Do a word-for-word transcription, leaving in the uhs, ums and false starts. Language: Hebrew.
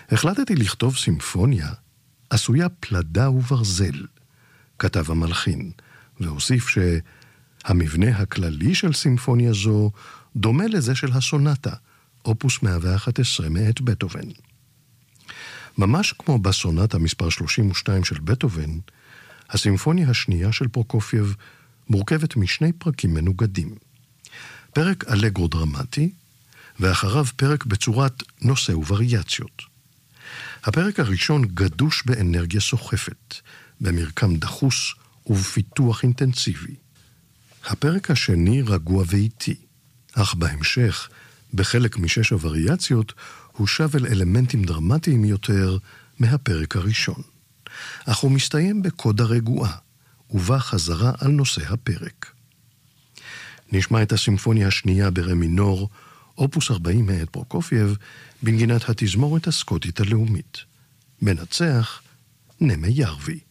החלטתי לכתוב סימפוניה עשויה פלדה וברזל, כתב המלחין, והוסיף שהמבנה הכללי של סימפוניה זו דומה לזה של הסונטה, אופוס מאה ואחת עשרה מאת בטהובן. ממש כמו בסונטה מספר שלושים ושתיים של בטהובן, הסימפוניה השנייה של פרוקופייב מורכבת משני פרקים מנוגדים. פרק אלגרו דרמטי, ואחריו פרק בצורת נושא ווריאציות. הפרק הראשון גדוש באנרגיה סוחפת, במרקם דחוס ובפיתוח אינטנסיבי. הפרק השני רגוע ואיטי, אך בהמשך, בחלק משש הווריאציות, הוא שב אל אלמנטים דרמטיים יותר מהפרק הראשון. אך הוא מסתיים בקודה רגועה, ובה חזרה על נושא הפרק. נשמע את הסימפוניה השנייה ברה מינור, אופוס ארבעים מאת פרוקופייב, בנגינת התזמורת הסקוטית הלאומית. מנצח, נמה ירבי.